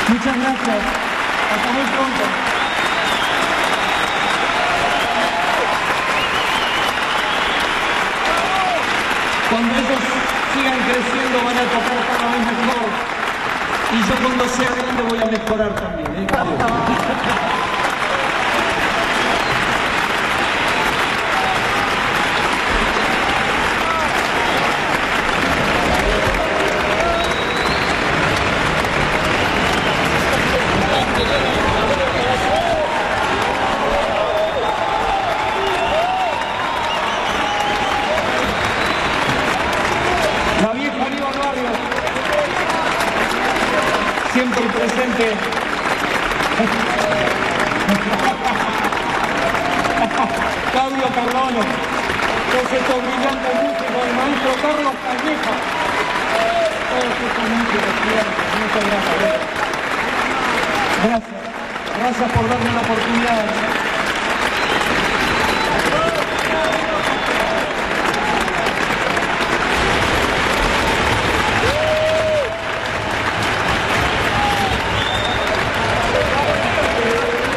Muchas gracias. Hasta muy pronto. Cuando ellos sigan creciendo van a tocar cada vez mejor. Y yo cuando sea grande voy a mejorar también. La vieja Viva el Barrio, siempre presente. Claudio Cardone, todos estos brillantes músicos, el maestro Carlos Calleja, todos estos músicos, muchas gracias. Gracias por darme la oportunidad.